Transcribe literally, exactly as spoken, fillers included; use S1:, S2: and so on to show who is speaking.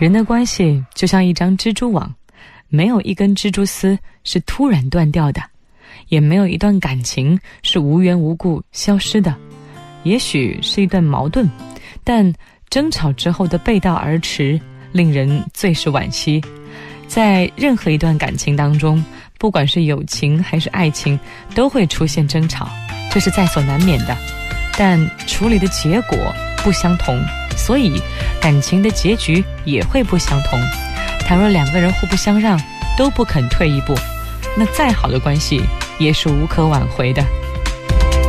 S1: 人的关系就像一张蜘蛛网，没有一根蜘蛛丝是突然断掉的，也没有一段感情是无缘无故消失的。也许是一段矛盾，但争吵之后的背道而驰令人最是惋惜。在任何一段感情当中，不管是友情还是爱情，都会出现争吵，这是在所难免的，但处理的结果不相同，所以感情的结局也会不相同。倘若两个人互不相让，都不肯退一步，那再好的关系也是无可挽回的。